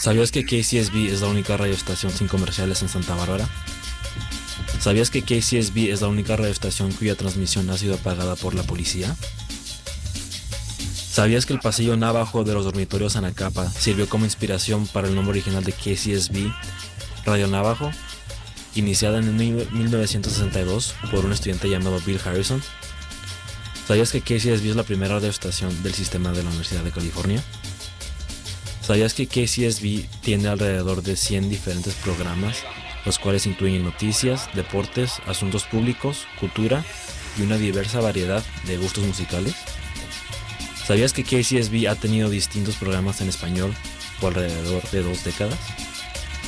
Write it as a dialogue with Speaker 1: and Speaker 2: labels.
Speaker 1: ¿Sabías que KCSB es la única radioestación sin comerciales en Santa Bárbara? ¿Sabías que KCSB es la única radioestación cuya transmisión ha sido apagada por la policía? ¿Sabías que el pasillo navajo de los dormitorios Anacapa sirvió como inspiración para el nombre original de KCSB, Radio Navajo, iniciada en 1962 por un estudiante llamado Bill Harrison? ¿Sabías que KCSB es la primera radioestación del sistema de la Universidad de California? ¿Sabías que KCSB tiene alrededor de 100 diferentes programas, los cuales incluyen noticias, deportes, asuntos públicos, cultura y una diversa variedad de gustos musicales? ¿Sabías que KCSB ha tenido distintos programas en español por alrededor de 2 décadas?